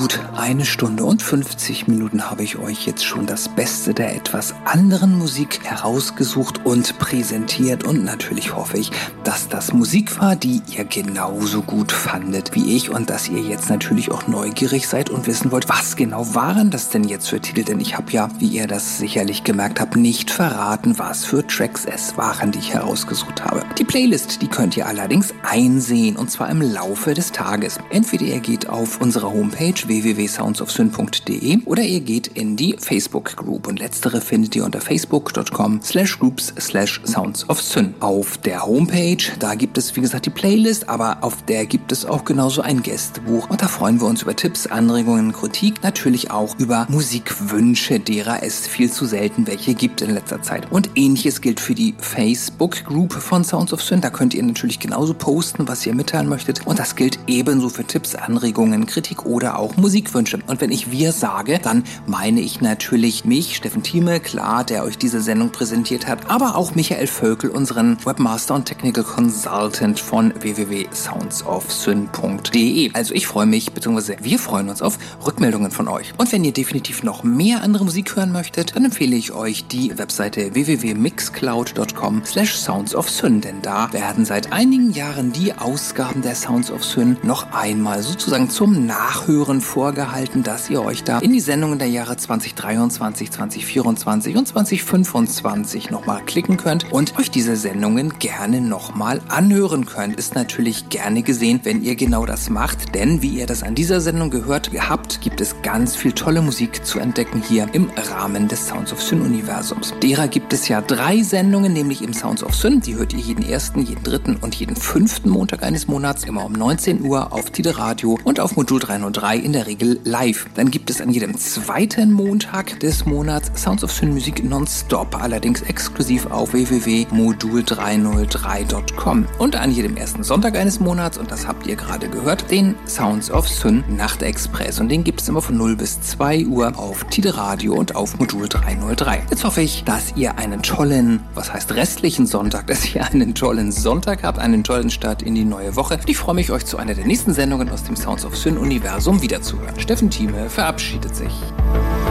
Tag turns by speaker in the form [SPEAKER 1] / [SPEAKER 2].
[SPEAKER 1] gut 1 Stunde und 50 Minuten habe ich euch jetzt schon das Beste der etwas anderen Musik herausgesucht und präsentiert. Und natürlich hoffe ich, dass das Musik war, die ihr genauso gut fandet wie ich und dass ihr jetzt natürlich auch neugierig seid und wissen wollt, was genau waren das denn jetzt für Titel? Denn ich habe ja, wie ihr das sicherlich gemerkt habt, nicht verraten, was für Tracks es waren, die ich herausgesucht habe. Die Playlist, die könnt ihr allerdings einsehen und zwar im Laufe des Tages. Entweder ihr geht auf unsere Homepage www.soundsofsyn.de oder ihr geht in die Facebook-Group und letztere findet ihr unter facebook.com/groups/soundsofsyn. Auf der Homepage, da gibt es wie gesagt die Playlist, aber auf der gibt es auch genauso ein Gästebuch und da freuen wir uns über Tipps, Anregungen, Kritik, natürlich auch über Musikwünsche, derer es viel zu selten welche gibt in letzter Zeit. Und ähnliches gilt für die Facebook-Group von Sounds of Syn. Da könnt ihr natürlich genauso posten, was ihr mitteilen möchtet. Und das gilt ebenso für Tipps, Anregungen, Kritik oder auch Musikwünsche. Und wenn ich wir sage, dann meine ich natürlich mich, Steffen Thieme, klar, der euch diese Sendung präsentiert hat, aber auch Michael Völkel, unseren Webmaster und Technical Consultant von www.soundsofsyn.de. Also ich freue mich, beziehungsweise wir freuen uns auf Rückmeldungen von euch. Und wenn ihr definitiv noch mehr andere Musik hören möchtet, dann empfehle ich euch die Webseite www.mixcloud.com/soundsofsyn, denn da werden seit einigen Jahren die Ausgaben der Sounds of Syn noch einmal sozusagen zum Nachhören vorgehalten, dass ihr euch da in die Sendungen der Jahre 2023, 2024 und 2025 nochmal klicken könnt und euch diese Sendungen gerne nochmal anhören könnt. Ist natürlich gerne gesehen, wenn ihr genau das macht, denn wie ihr das an dieser Sendung gehört habt, gibt es ganz viel tolle Musik zu entdecken hier im Rahmen des Sounds of Syn Universums. Derer gibt es ja 3 Sendungen, nämlich im Sounds of Syn. Die hört ihr jeden 1., jeden 3. und jeden 5. Montag eines Monats, immer um 19 Uhr auf Tide Radio und auf Modul 303 in der Regel live. Dann gibt es an jedem 2. Montag des Monats Sounds of Syn Musik nonstop, allerdings exklusiv auf www.modul303.com. Und an jedem 1. Sonntag eines Monats, und das habt ihr gerade gehört, den Sounds of Syn Nachtexpress. Und den gibt es immer von 0 bis 2 Uhr auf Tide Radio und auf Modul 303. Jetzt hoffe ich, dass ihr einen tollen, restlichen Sonntag, dass ihr einen tollen Sonntag habt, einen tollen Start in die neue Woche. Und ich freue mich, euch zu einer der nächsten Sendungen aus dem Sounds of Syn Universum wiederzuhören. Steffen Thieme verabschiedet sich.